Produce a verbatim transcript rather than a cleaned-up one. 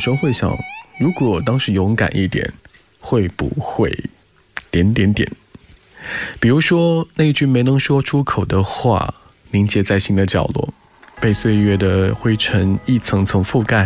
时候会想，如果当时勇敢一点，会不会点点点？比如说那句没能说出口的话，凝结在心的角落，被岁月的灰尘一层层覆盖，